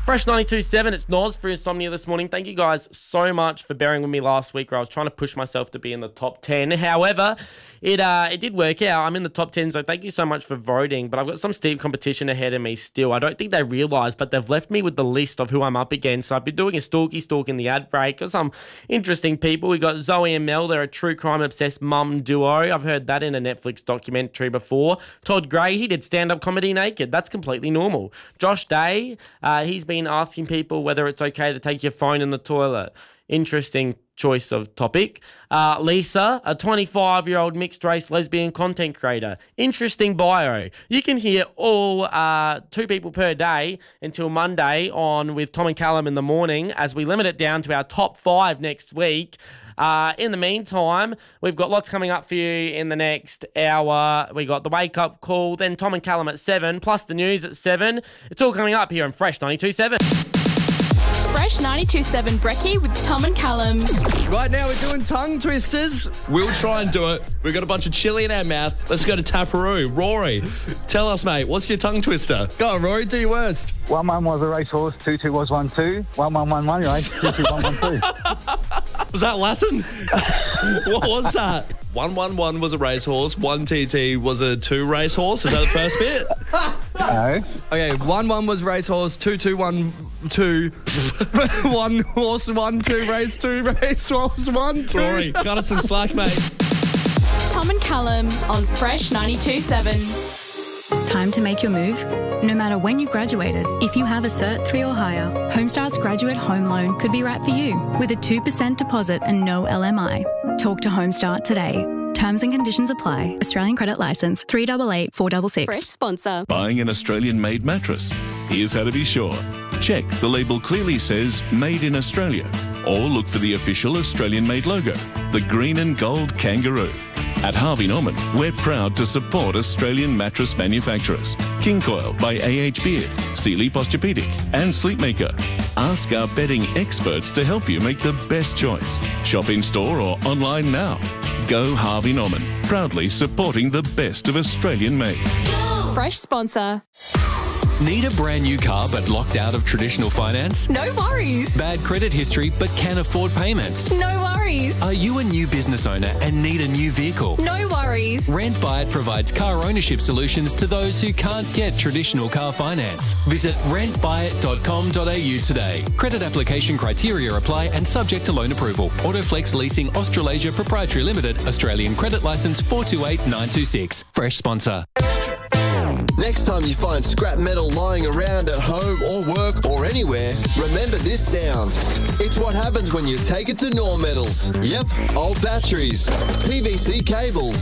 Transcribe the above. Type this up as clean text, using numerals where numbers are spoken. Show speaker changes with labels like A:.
A: Fresh 92.7, it's Noz for Insomnia this morning. Thank you guys so much for bearing with me last week where I was trying to push myself to be in the top 10. However, it did work out. I'm in the top 10, so thank you so much for voting. But I've got some steep competition ahead of me still. I don't think they realise, but they've left me with the list of who I'm up against. So I've been doing a stalky stalk in the ad break of some interesting people. We got Zoe and Mel. They're a true crime-obsessed mum duo. I've heard that in a Netflix documentary before. Todd Gray, he did stand-up comedy naked. That's completely normal. Josh Day, he's been asking people whether it's okay to take your phone in the toilet. Interesting choice of topic. Lisa, a 25-year-old mixed-race lesbian content creator. Interesting bio. You can hear all 2 people per day until Monday on with Tom and Callum in the morning as we limit it down to our top 5 next week. In the meantime, we've got lots coming up for you in the next hour. We got the wake-up call, then Tom and Callum at 7, plus the news at 7. It's all coming up here on Fresh 92.7.
B: Fresh 92.7 Brekkie with Tom and Callum.
C: Right now we're doing tongue twisters.
D: We'll try and do it. We've got a bunch of chili in our mouth. Let's go to Taparoo. Rory, tell us, mate, what's your tongue twister?
C: Go on, Rory, do your worst.
E: 1-1 was a racehorse, 2-2 was 1-2, 1-1-1-1, right? 2-2-1-1-2.
D: Was that Latin? What was that? 1-1-1 was a racehorse, 1-TT was a 2 racehorse. Is that the first bit?
E: No.
C: Okay, 1-1 was racehorse, 2-2-1-2, 1 horse, 1-2 race, 2 racehorse, 1-2.
D: Rory, cut us some slack, mate.
B: Tom and Callum on Fresh 92.7.
F: Time to make your move? No matter when you graduated, if you have a Cert 3 or higher, Homestart's graduate home loan could be right for you with a 2% deposit and no LMI. Talk to Homestart today. Terms and conditions apply. Australian credit licence 388 466.
B: Fresh sponsor.
G: Buying an Australian-made mattress? Here's how to be sure. Check the label clearly says Made in Australia, or look for the official Australian-made logo, the green and gold kangaroo. At Harvey Norman, we're proud to support Australian mattress manufacturers. King Coil by A.H. Beard, Sealy Posturepedic and Sleepmaker. Ask our bedding experts to help you make the best choice. Shop in-store or online now. Go Harvey Norman, proudly supporting the best of Australian-made.
B: Fresh sponsor.
H: Need a brand new car but locked out of traditional finance?
B: No worries.
H: Bad credit history but can't afford payments?
B: No worries.
H: Are you a new business owner and need a new vehicle?
B: No worries.
H: Rent Buy It provides car ownership solutions to those who can't get traditional car finance. Visit rentbuyit.com.au today. Credit application criteria apply and subject to loan approval. Autoflex Leasing Australasia Proprietary Limited, Australian Credit Licence 428926. Fresh sponsor.
I: Next time you find scrap metal lying around at home or work or anywhere, remember this sound. It's what happens when you take it to Normetals. Yep, old batteries, PVC cables,